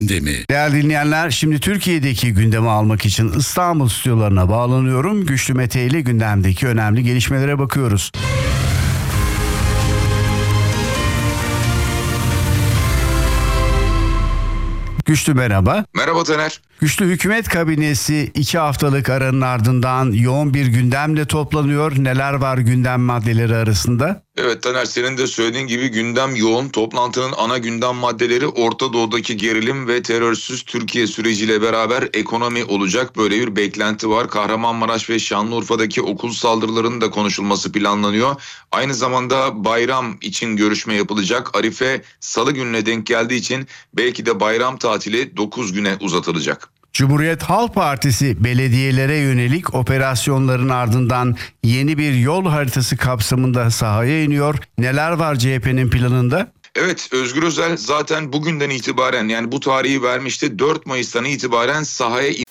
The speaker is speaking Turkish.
Gündemi. Değerli dinleyenler, şimdi Türkiye'deki gündemi almak için İstanbul stüdyolarına bağlanıyorum. Güçlü Mete ile gündemdeki önemli gelişmelere bakıyoruz. Güçlü merhaba. Merhaba Taner. Güçlü, hükümet kabinesi 2 haftalık aranın ardından yoğun bir gündemle toplanıyor. Neler var gündem maddeleri arasında? Evet Taner, senin de söylediğin gibi gündem yoğun. Toplantının ana gündem maddeleri Orta Doğu'daki gerilim ve terörsüz Türkiye süreciyle beraber ekonomi olacak. Böyle bir beklenti var. Kahramanmaraş ve Şanlıurfa'daki okul saldırılarının da konuşulması planlanıyor. Aynı zamanda bayram için görüşme yapılacak. Arife Salı gününe denk geldiği için belki de bayram tatili 9 güne uzatılacak. Cumhuriyet Halk Partisi belediyelere yönelik operasyonların ardından yeni bir yol haritası kapsamında sahaya iniyor. Neler var CHP'nin planında? Evet, Özgür Özel zaten bugünden itibaren, yani bu tarihi vermişti, 4 Mayıs'tan itibaren sahaya